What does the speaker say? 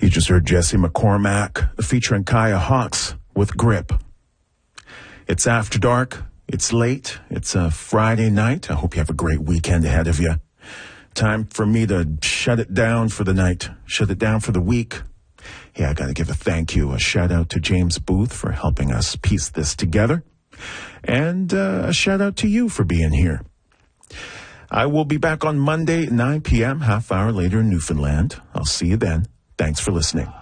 You just heard Jesse McCormack featuring Kaya Hawks with Grip. It's after dark. It's late. It's a Friday night. I hope you have a great weekend ahead of you. Time for me to shut it down for the night. Shut it down for the week. Yeah, I got to give a thank you, a shout out to James Booth for helping us piece this together. And a shout out to you for being here. I will be back on Monday at 9 p.m., half hour later in Newfoundland. I'll see you then. Thanks for listening.